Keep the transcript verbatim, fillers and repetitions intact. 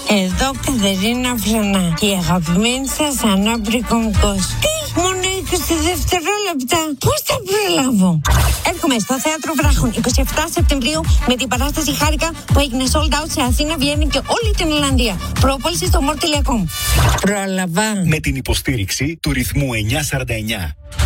Εδώ Κατερίνα Φρονά και η αγαπημένη σας Ανά Πρικομικός. Τι, μόνο είκοσι δευτερόλεπτα. Πώς θα προλάβω? Έρχομαι στο Θέατρο Βράχων εικοστή εβδόμη Σεπτεμβρίου με την παράσταση Χάρηκα που έγινε sold out σε Αθήνα, Βιέννη και όλη την Ολλανδία. Προπόληση στο more τελεία com. Πρόλαβα. Με την υποστήριξη του ρυθμού εννιακόσια σαράντα εννιά.